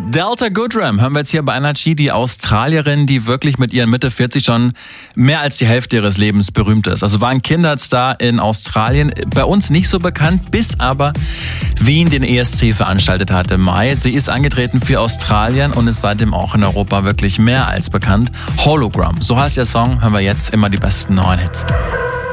Delta Goodrem hören wir jetzt hier bei Energy, die Australierin, die wirklich mit ihren Mitte 40 schon mehr als die Hälfte ihres Lebens berühmt ist. Also war ein Kinderstar in Australien, bei uns nicht so bekannt, bis aber Wien den ESC veranstaltet hat im Mai. Sie ist angetreten für Australien und ist seitdem auch in Europa wirklich mehr als bekannt. Hologram, so heißt der Song, hören wir jetzt immer die besten neuen Hits.